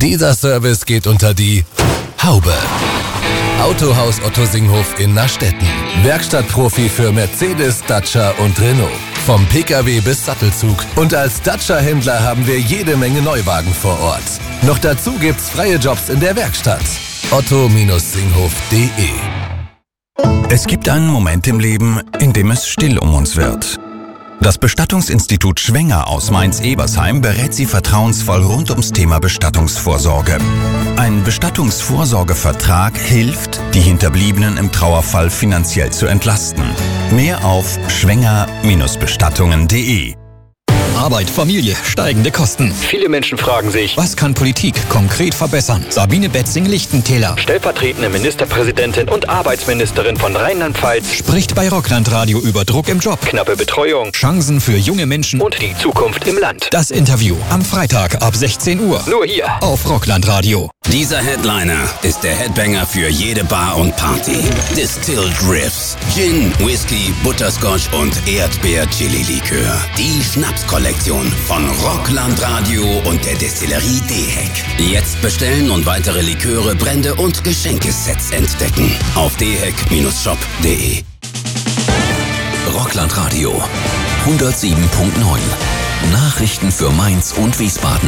Dieser Service geht unter die Haube. Autohaus Otto Singhof in Nastetten. Werkstattprofi für Mercedes, Dacia und Renault. Vom Pkw bis Sattelzug. Und als Dacia-Händler haben wir jede Menge Neuwagen vor Ort. Noch dazu gibt's freie Jobs in der Werkstatt. otto-singhof.de. Es gibt einen Moment im Leben, in dem es still um uns wird. Das Bestattungsinstitut Schwenger aus Mainz-Ebersheim berät Sie vertrauensvoll rund ums Thema Bestattungsvorsorge. Ein Bestattungsvorsorgevertrag hilft, die Hinterbliebenen im Trauerfall finanziell zu entlasten. Mehr auf schwenger-bestattungen.de. Arbeit, Familie, steigende Kosten. Viele Menschen fragen sich, was kann Politik konkret verbessern? Sabine Betzing-Lichtentäler, stellvertretende Ministerpräsidentin und Arbeitsministerin von Rheinland-Pfalz, spricht bei Rockland Radio über Druck im Job, knappe Betreuung, Chancen für junge Menschen und die Zukunft im Land. Das Interview am Freitag ab 16 Uhr. Nur hier auf Rockland Radio. Dieser Headliner ist der Headbanger für jede Bar und Party. Distilled Riffs, Gin, Whisky, Butterscotch und Erdbeer-Chili-Likör. Die Schnapskollektion von Rockland Radio und der Destillerie Deheck. Jetzt bestellen und weitere Liköre, Brände und Geschenkesets entdecken. Auf deheck-shop.de. Rockland Radio 107.9. Nachrichten für Mainz und Wiesbaden.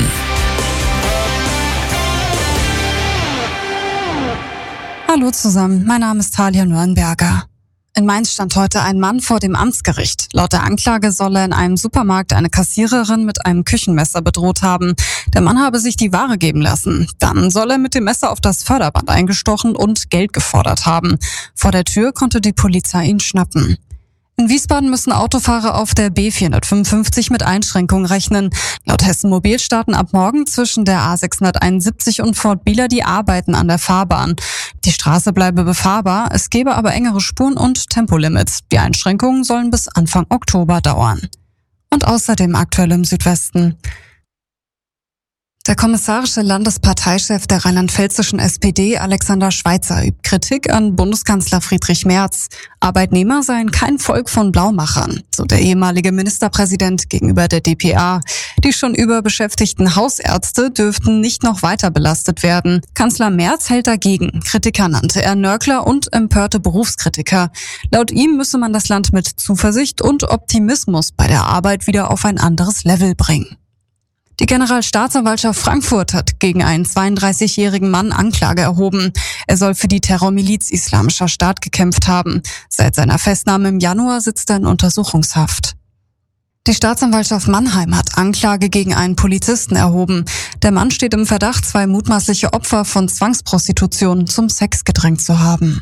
Hallo zusammen, mein Name ist Talia Nürnberger. In Mainz stand heute ein Mann vor dem Amtsgericht. Laut der Anklage soll er in einem Supermarkt eine Kassiererin mit einem Küchenmesser bedroht haben. Der Mann habe sich die Ware geben lassen. Dann soll er mit dem Messer auf das Förderband eingestochen und Geld gefordert haben. Vor der Tür konnte die Polizei ihn schnappen. In Wiesbaden müssen Autofahrer auf der B455 mit Einschränkungen rechnen. Laut Hessen Mobil starten ab morgen zwischen der A671 und Fort Bieler die Arbeiten an der Fahrbahn. Die Straße bleibe befahrbar, es gebe aber engere Spuren und Tempolimits. Die Einschränkungen sollen bis Anfang Oktober dauern. Und außerdem aktuell im Südwesten. Der kommissarische Landesparteichef der rheinland-pfälzischen SPD, Alexander Schweitzer, übt Kritik an Bundeskanzler Friedrich Merz. Arbeitnehmer seien kein Volk von Blaumachern, so der ehemalige Ministerpräsident gegenüber der dpa. Die schon überbeschäftigten Hausärzte dürften nicht noch weiter belastet werden. Kanzler Merz hält dagegen. Kritiker nannte er Nörgler und empörte Berufskritiker. Laut ihm müsse man das Land mit Zuversicht und Optimismus bei der Arbeit wieder auf ein anderes Level bringen. Die Generalstaatsanwaltschaft Frankfurt hat gegen einen 32-jährigen Mann Anklage erhoben. Er soll für die Terrormiliz Islamischer Staat gekämpft haben. Seit seiner Festnahme im Januar sitzt er in Untersuchungshaft. Die Staatsanwaltschaft Mannheim hat Anklage gegen einen Polizisten erhoben. Der Mann steht im Verdacht, 2 mutmaßliche Opfer von Zwangsprostitution zum Sex gedrängt zu haben.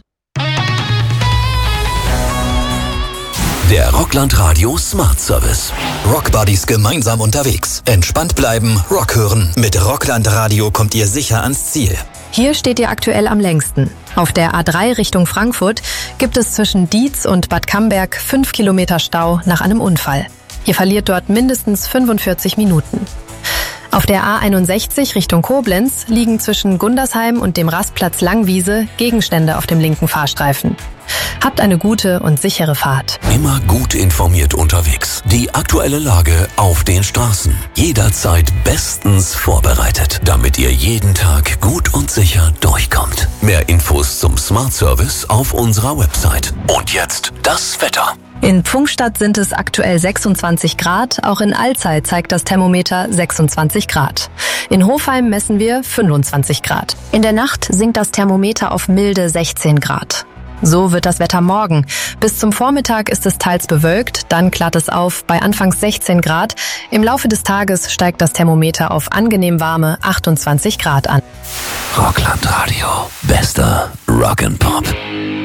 Der Rockland Radio Smart Service. Rockbuddies gemeinsam unterwegs. Entspannt bleiben, Rock hören. Mit Rockland Radio kommt ihr sicher ans Ziel. Hier steht ihr aktuell am längsten. Auf der A3 Richtung Frankfurt gibt es zwischen Dietz und Bad Camberg 5 Kilometer Stau nach einem Unfall. Ihr verliert dort mindestens 45 Minuten. Auf der A61 Richtung Koblenz liegen zwischen Gundersheim und dem Rastplatz Langwiese Gegenstände auf dem linken Fahrstreifen. Habt eine gute und sichere Fahrt. Immer gut informiert unterwegs. Die aktuelle Lage auf den Straßen. Jederzeit bestens vorbereitet, damit ihr jeden Tag gut und sicher durchkommt. Mehr Infos zum Smart Service auf unserer Website. Und jetzt das Wetter. In Pfungstadt sind es aktuell 26 Grad, auch in Allzeit zeigt das Thermometer 26 Grad. In Hofheim messen wir 25 Grad. In der Nacht sinkt das Thermometer auf milde 16 Grad. So wird das Wetter morgen. Bis zum Vormittag ist es teils bewölkt, dann klart es auf bei anfangs 16 Grad. Im Laufe des Tages steigt das Thermometer auf angenehm warme 28 Grad an. Rockland Radio. Bester Rock'n'Pop.